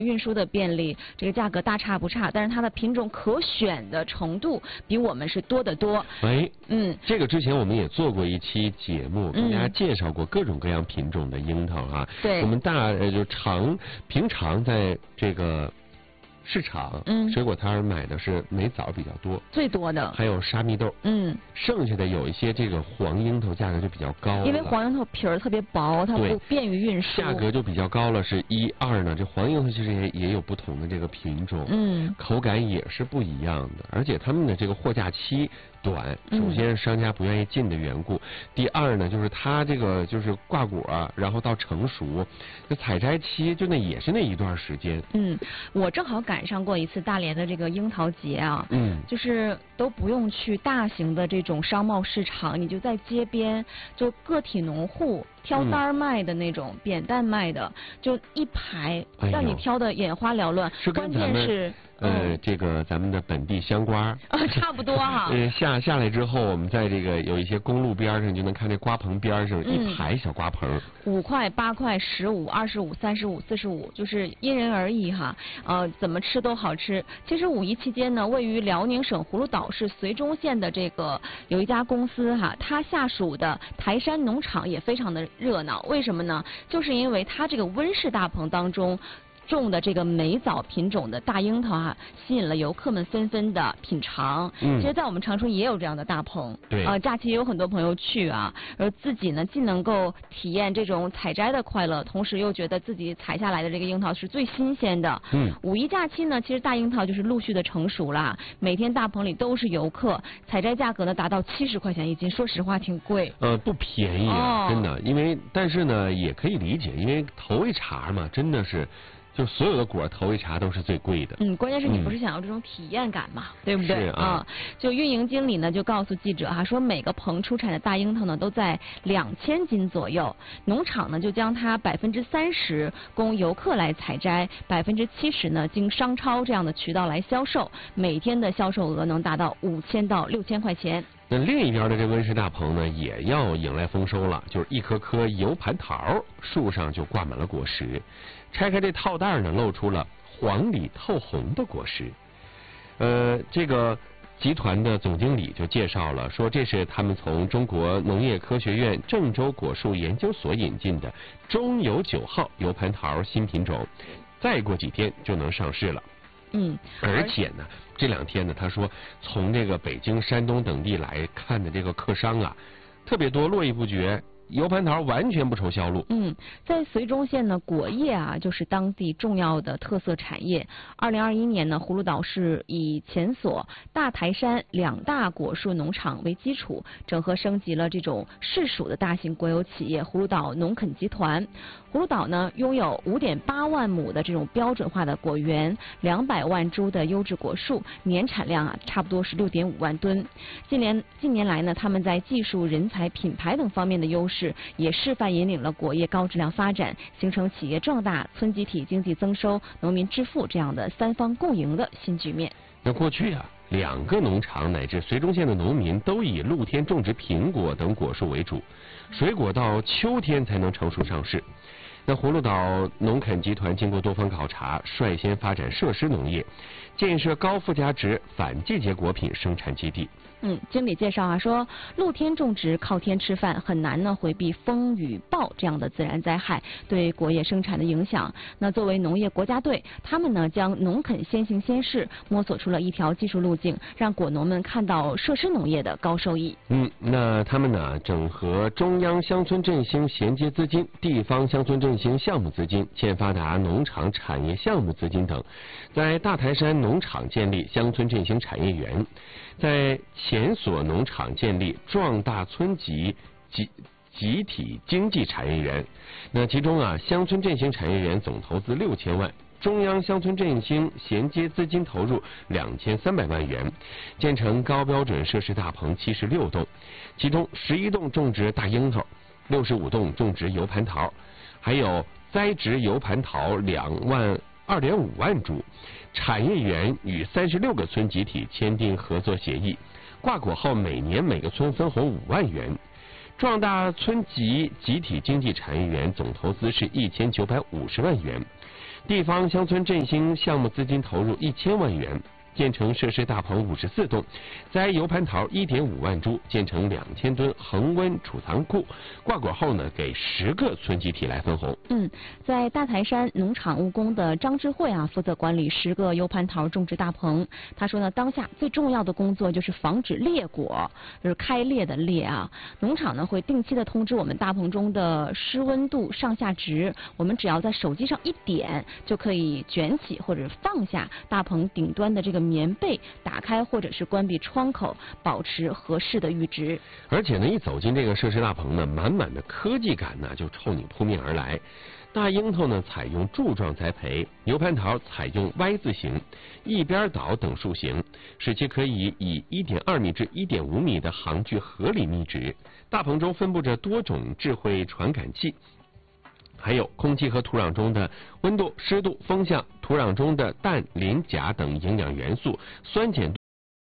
运输的便利，这个价格大差不差，但是它的品种可选的程度比我们是多得多。 这个之前我们也做过一期节目，跟大家介绍过各种各样品种的樱桃啊。 对， 我们平常在这个市场，水果摊买的是美枣比较多， 最多的， 还有沙蜜豆，剩下的有一些这个黄樱桃价格就比较高了， 因为黄樱桃皮儿特别薄，它不便于运输， 价格就比较高了。是一二呢，这黄樱桃其实也有不同的这个品种，口感也是不一样的，而且他们的这个货架期短，首先商家不愿意进的缘故，第二呢就是它这个就是挂果，然后到成熟，这采摘期就也是那一段时间。 我正好赶上过一次大连的这个樱桃节啊，就是都不用去大型的这种商贸市场，你就在街边，就个体农户挑单卖的那种，扁担卖的，就一排，让你挑的眼花缭乱。关键是。 这个咱们的本地香瓜差不多哈。 下来之后，我们在这个有一些公路边上，就能看这瓜棚边上一排小瓜棚，5 块、8块、15、25、35、45，就是因人而异哈。怎么吃都好吃。其实五一期间呢，位于辽宁省葫芦岛市绥中县的这个有一家公司哈，它下属的台山农场也非常的热闹。为什么呢？就是因为它这个温室大棚当中种的这个美枣品种的大樱桃吸引了游客们纷纷的品尝。其实，在我们长春也有这样的大棚。 对。 假期也有很多朋友去而自己呢既能够体验这种采摘的快乐，同时又觉得自己采下来的这个樱桃是最新鲜的。五一假期呢，其实大樱桃就是陆续的成熟了，每天大棚里都是游客，采摘价格呢达到70块钱一斤，说实话挺贵。 不便宜真的，但是呢也可以理解，因为头一茬嘛，真的是。就所有的果头一茬都是最贵的。 关键是你不是想要这种体验感嘛，对不对？就运营经理呢就告诉记者说每个棚出产的大樱桃呢都在2000斤左右，农场呢就将它30%供游客来采摘，70%呢经商超这样的渠道来销售，每天的销售额能达到5000到6000块钱。 那另一边的这温室大棚呢，也要迎来丰收了，就是一颗颗油盘桃，树上就挂满了果实。拆开这套袋呢，露出了黄里透红的果实。这个集团的总经理就介绍了，说这是他们从中国农业科学院郑州果树研究所引进的中油9号油盘桃新品种，再过几天就能上市了。而且呢，这2天呢，他说从这个北京、山东等地来看的这个客商特别多，络绎不绝。油盘桃完全不愁销路。 在绥中县呢，果业就是当地重要的特色产业。2021年呢，葫芦岛市以前所大台山2大果树农场为基础，整合升级了这种市属的大型国有企业葫芦岛农垦集团。葫芦岛呢，拥有5.8万亩的这种标准化的果园，200万株的优质果树，年产量差不多是6.5万吨。近年来呢，他们在技术、人才、品牌等方面的优势，也示范引领了果业高质量发展，形成企业壮大、村集体经济增收、农民致富这样的3方共赢的新局面。 那过去2个农场乃至绥中县的农民都以露天种植苹果等果树为主，水果到秋天才能成熟上市。那葫芦岛农垦集团经过多方考察，率先发展设施农业，建设高附加值反季节果品生产基地。 经理介绍说，露天种植靠天吃饭，很难呢回避风雨暴这样的自然灾害对果业生产的影响。那作为农业国家队，他们呢将农垦先行先试，摸索出了一条技术路径，让果农们看到设施农业的高收益。 那他们呢整合中央乡村振兴衔接资金、地方乡村振兴项目资金、欠发达农场产业项目资金等，在大台山农场建立乡村振兴产业园，在前所农场建立壮大村集体经济产业园。那其中乡村振兴产业园总投资6000万，中央乡村振兴衔接资金投入2300万元，建成高标准设施大棚76栋，其中11栋种植大樱桃，65栋种植油盘桃，还有栽植油盘桃2.5万株。产业园与36个村集体签订合作协议，挂果后每年每个村分红5万元。壮大村集体经济产业园总投资是1950万元。 地方乡村振兴项目资金投入1000万元。建成设施大棚54栋，栽油蟠桃1.5万株，建成2000吨恒温储藏库。挂果后呢，给10个村集体来分红。 在大台山农场务工的张智慧负责管理10个油蟠桃种植大棚。他说呢，当下最重要的工作就是防止裂果，就是开裂的裂啊。农场呢会定期的通知我们大棚中的湿温度上下值，我们只要在手机上一点，就可以卷起或者放下大棚顶端的这个棉被，打开或者是关闭窗口，保持合适的阈值。 而且呢，一走进这个设施大棚呢，满满的科技感呢就冲你扑面而来。大樱桃呢采用柱状栽培，油蟠桃采用 Y 字形、一边倒等树形，使其可以以1.2米至1.5米的行距合理密植。大棚中分布着多种智慧传感器，还有空气和土壤中的温度、湿度、风向，土壤中的氮、磷、钾等营养元素、酸碱